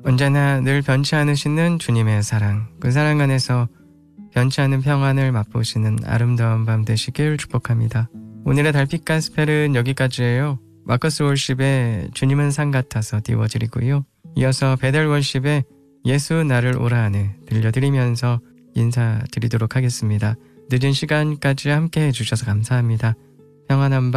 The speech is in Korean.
언제나 늘 변치 않으시는 주님의 사랑, 그 사랑 안에서 변치 않은 평안을 맛보시는 아름다운 밤 되시길 축복합니다. 오늘의 달빛 가스펠은 여기까지예요. 마커스 월십의 주님은 상 같아서 띄워드리고요. 이어서 베델 월십의 예수 나를 오라 하네 들려드리면서 인사드리도록 하겠습니다. 늦은 시간까지 함께 해주셔서 감사합니다. 평안한 밤